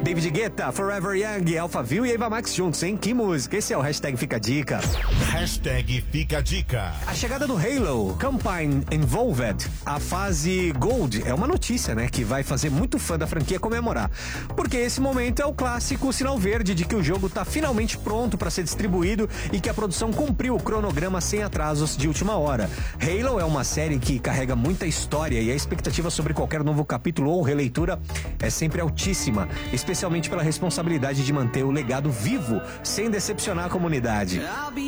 David Guetta, Forever Young, Alphaville e Eva Max juntos, hein? Que música! Esse é o Hashtag Fica a Dica. Hashtag Fica a Dica. A chegada do Halo, Campaign Involved, a fase Gold, é uma notícia, né? Que vai fazer muito fã da franquia comemorar. Porque esse momento é o clássico sinal verde de que o jogo tá finalmente pronto para ser distribuído e que a produção cumpriu o cronograma sem atrasos de última hora. Halo é uma série que carrega muita história e a expectativa sobre qualquer novo capítulo ou releitura é sempre altíssima, especialmente pela responsabilidade de manter o legado vivo sem decepcionar a comunidade.